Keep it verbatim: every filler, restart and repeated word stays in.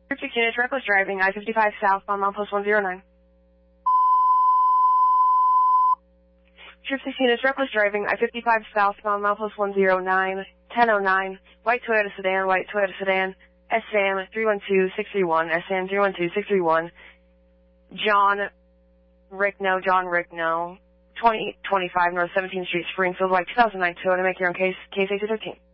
six units, reckless driving, I fifty-five southbound, milepost one zero nine. Trip six units, reckless driving, I fifty-five southbound, milepost one zero nine, ten oh nine, white Toyota sedan, white Toyota sedan, S A M three one two six three one, S A M three one two six three one, John Rickno, John Rickno, twenty twenty-five North seventeenth Street, Springfield, white two thousand nine Toyota, make your own case, case A two thirteen.